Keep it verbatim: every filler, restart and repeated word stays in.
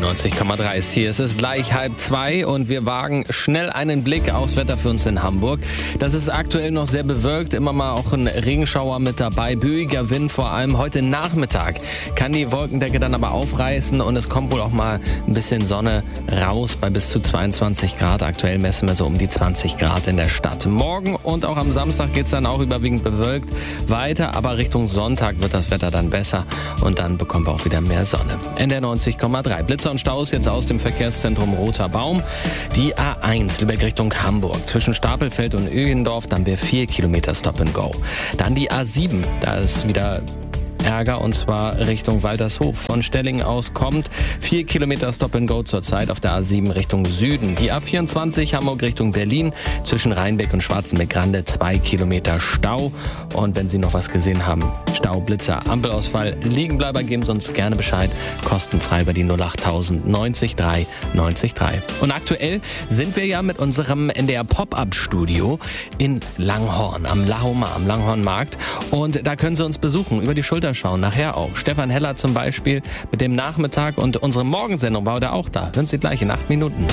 neunzig Komma drei ist hier. Es ist gleich halb zwei und wir wagen schnell einen Blick aufs Wetter für uns in Hamburg. Das ist aktuell noch sehr bewölkt, immer mal auch ein Regenschauer mit dabei, böiger Wind vor allem. Heute Nachmittag kann die Wolkendecke dann aber aufreißen und es kommt wohl auch mal ein bisschen Sonne raus bei bis zu zweiundzwanzig Grad. Aktuell messen wir so um die zwanzig Grad in der Stadt. Morgen und auch am Samstag geht es dann auch überwiegend bewölkt weiter, aber Richtung Sonntag wird das Wetter dann besser und dann bekommen wir auch wieder mehr Sonne. In der neunzig Komma drei. Blitzer und Staus jetzt aus dem Verkehrszentrum Roter Baum. Die A eins Lübeck Richtung Hamburg. Zwischen Stapelfeld und Öhendorf, dann wir vier Kilometer Stop and Go. Dann die A sieben, da ist wieder Ärger und zwar Richtung Waltershof. Von Stellingen aus kommt vier Kilometer Stop and Go zurzeit auf der A sieben Richtung Süden. Die A vierundzwanzig Hamburg Richtung Berlin zwischen Rheinbeck und Schwarzenbeck-Grande zwei Kilometer Stau. Und wenn Sie noch was gesehen haben, Stau, Blitzer, Ampelausfall, Liegenbleiber, geben Sie uns gerne Bescheid. Kostenfrei bei die null acht tausend neunzig drei neunzig drei. Und aktuell sind wir ja mit unserem N D R Pop-Up-Studio in Langhorn, am Lahoma, am Langhornmarkt. Und da können Sie uns besuchen, über die Schulter schauen, nachher auch. Stefan Heller zum Beispiel mit dem Nachmittag und unsere Morgensendung war da auch da. Hören Sie gleich in acht Minuten.